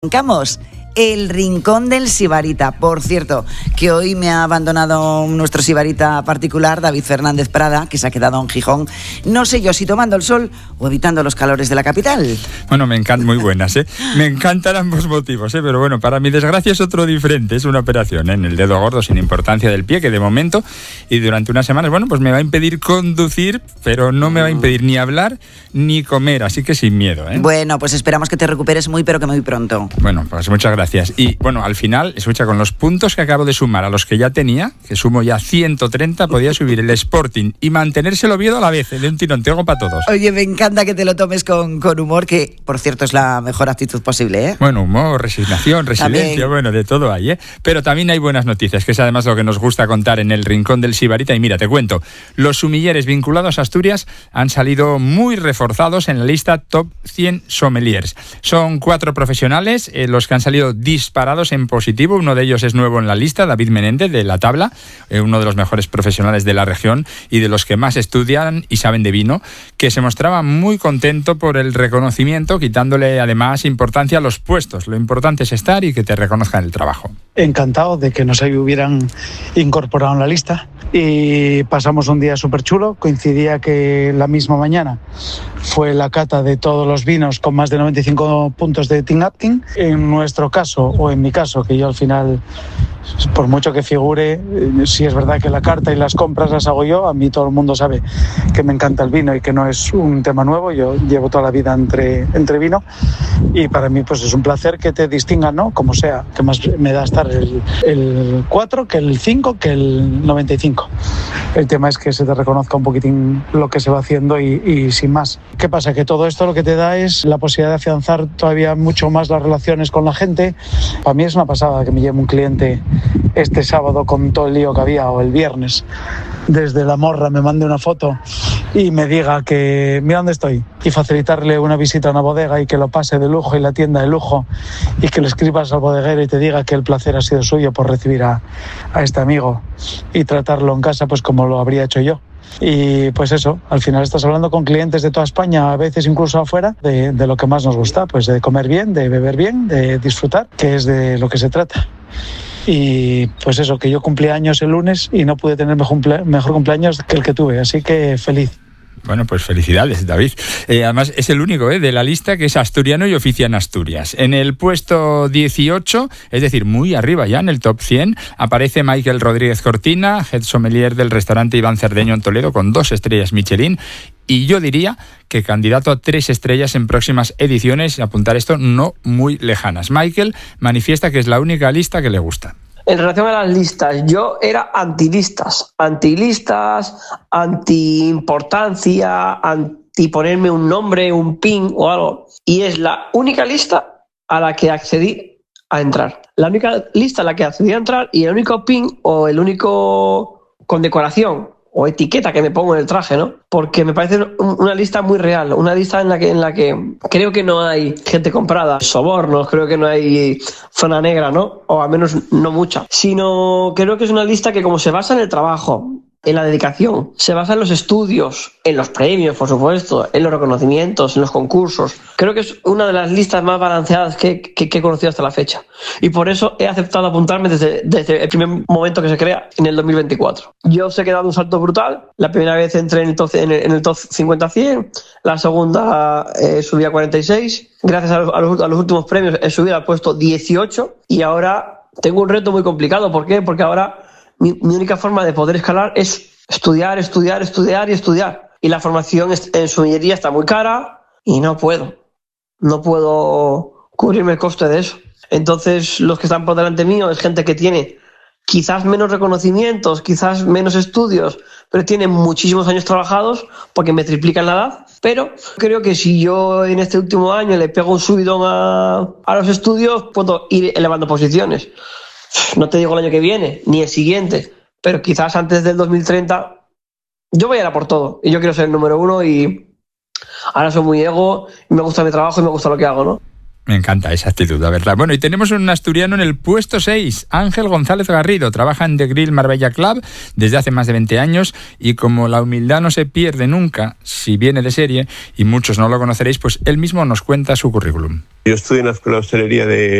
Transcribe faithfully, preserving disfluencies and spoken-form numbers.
Arrancamos el Rincón del Sibarita. Por cierto, que hoy me ha abandonado nuestro sibarita particular, David Fernández Prada, que se ha quedado en Gijón. No sé yo si tomando el sol o evitando los calores de la capital. Bueno, me encantan, muy buenas, ¿eh? Me encantan ambos motivos, ¿eh? Pero bueno, para mi desgracia es otro diferente. Es una operación ¿eh? en el dedo gordo sin importancia del pie, que de momento y durante unas semanas, bueno, pues me va a impedir conducir, pero no me va a impedir ni hablar ni comer, así que sin miedo, ¿eh? Bueno, pues esperamos que te recuperes muy, pero que muy pronto. Bueno, pues muchas gracias. Gracias. Y bueno, al final, escucha, con los puntos que acabo de sumar a los que ya tenía, que sumo ya ciento treinta, podía subir el Sporting y mantenerse el Oviedo a la vez, de un tirón, te hago para todos. Oye, me encanta que te lo tomes con, con humor, que por cierto es la mejor actitud posible, ¿eh? Bueno, humor, resignación, resiliencia, también. Bueno, de todo hay, ¿eh? Pero también hay buenas noticias, que es además lo que nos gusta contar en el Rincón del Sibarita. Y mira, te cuento, los sumilleres vinculados a Asturias han salido muy reforzados en la lista Top cien Sommeliers. Son cuatro profesionales eh, los que han salido disparados en positivo. Uno de ellos es nuevo en la lista, David Menéndez, de La Tabla, eh, uno de los mejores profesionales de la región y de los que más estudian y saben de vino, que se mostraba muy contento por el reconocimiento, quitándole además importancia a los puestos. Lo importante es estar y que te reconozcan el trabajo. Encantado de que nos hubieran incorporado en la lista y pasamos un día súper chulo. Coincidía que la misma mañana fue la cata de todos los vinos con más de noventa y cinco puntos de Tim Atkin. En nuestro caso, o en mi caso, que yo al final, por mucho que figure, si es verdad que la carta y las compras las hago yo, a mí todo el mundo sabe que me encanta el vino y que no es un tema nuevo. Yo llevo toda la vida entre, entre vino y para mí pues es un placer que te distingan, ¿no? Como sea, que más me da estar el, el cuatro que el cinco que el noventa y cinco. El tema es que se te reconozca un poquitín lo que se va haciendo y, y sin más. ¿Qué pasa? Que todo esto lo que te da es la posibilidad de afianzar todavía mucho más las relaciones con la gente. Para mí es una pasada que me lleve un cliente este sábado con todo el lío que había, o el viernes, desde La Morra me mande una foto y me diga que mira dónde estoy, y facilitarle una visita a una bodega y que lo pase de lujo y la tienda de lujo, y que le escribas al bodeguero y te diga que el placer ha sido suyo por recibir a, a este amigo y tratarlo en casa pues como lo habría hecho yo. Y pues eso, al final estás hablando con clientes de toda España, a veces incluso afuera, de, de lo que más nos gusta, pues de comer bien, de beber bien, de disfrutar, que es de lo que se trata. Y pues eso, que yo cumplí años el lunes y no pude tener mejor, cumple- mejor cumpleaños que el que tuve, así que feliz. Bueno, pues felicidades, David. Eh, además, es el único eh, de la lista que es asturiano y oficia en Asturias. En el puesto dieciocho, es decir, muy arriba ya en el top cien, aparece Michael Rodríguez Cortina, head sommelier del restaurante Iván Cerdeño en Toledo, con dos estrellas Michelin. Y yo diría que candidato a tres estrellas en próximas ediciones, apuntar esto, no muy lejanas. Michael manifiesta que es la única lista que le gusta. En relación a las listas, yo era antilistas, antilistas, anti-importancia, anti-ponerme un nombre, un pin o algo. Y es la única lista a la que accedí a entrar. La única lista a la que accedí a entrar y el único pin o el único condecoración o etiqueta que me pongo en el traje, ¿no? Porque me parece una lista muy real, una lista en la que en la que creo que no hay gente comprada, sobornos, creo que no hay zona negra, ¿no? O al menos no mucha. Sino creo que es una lista que, como se basa en el trabajo, en la dedicación, se basa en los estudios, en los premios, por supuesto, en los reconocimientos, en los concursos. Creo que es una de las listas más balanceadas que, que, que he conocido hasta la fecha. Y por eso he aceptado apuntarme desde, desde el primer momento que se crea, en el dos mil veinticuatro. Yo os he quedado un salto brutal. La primera vez entré en el top, en el, en el top cincuenta a cien, la segunda eh, subí a cuarenta y seis. Gracias a los, a, los, a los últimos premios he subido al puesto dieciocho y ahora tengo un reto muy complicado. ¿Por qué? Porque ahora Mi, mi única forma de poder escalar es estudiar, estudiar, estudiar y estudiar. Y la formación en sommelería está muy cara y no puedo. No puedo cubrirme el coste de eso. Entonces, los que están por delante mío es gente que tiene quizás menos reconocimientos, quizás menos estudios, pero tiene muchísimos años trabajados porque me triplican la edad. Pero creo que si yo en este último año le pego un subidón a, a los estudios, puedo ir elevando posiciones. No te digo el año que viene, ni el siguiente, pero quizás antes del dos mil treinta yo voy a ir a por todo. Y yo quiero ser el número uno y ahora soy muy ego, y me gusta mi trabajo y me gusta lo que hago, ¿no? Me encanta esa actitud, la verdad. Bueno, y tenemos un asturiano en el puesto seis, Ángel González Garrido. Trabaja en The Grill Marbella Club desde hace más de veinte años y como la humildad no se pierde nunca, si viene de serie, y muchos no lo conoceréis, pues él mismo nos cuenta su currículum. Yo estudié en la Escuela de Hostelería de